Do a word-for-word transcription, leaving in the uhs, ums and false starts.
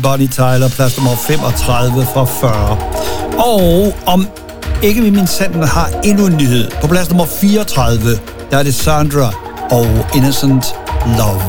Bonnie Tyler, plads nummer femogtredive fra fyrre. Og om ikke vi min sanden har endnu en nyhed. På plads nummer fireogtredive, der er det Sandra og Innocent Love.